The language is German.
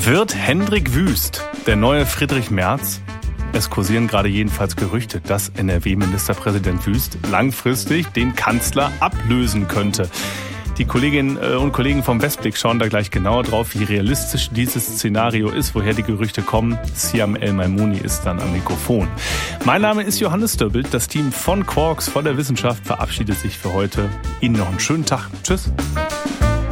Wird Hendrik Wüst der neue Friedrich Merz? Es kursieren gerade jedenfalls Gerüchte, dass NRW-Ministerpräsident Wüst langfristig den Kanzler ablösen könnte. Die Kolleginnen und Kollegen vom Westblick schauen da gleich genauer drauf, wie realistisch dieses Szenario ist, woher die Gerüchte kommen. Siam El-Maimouni ist dann am Mikrofon. Mein Name ist Johannes Döbbelt. Das Team von Quarks, von der Wissenschaft, verabschiedet sich für heute. Ihnen noch einen schönen Tag. Tschüss.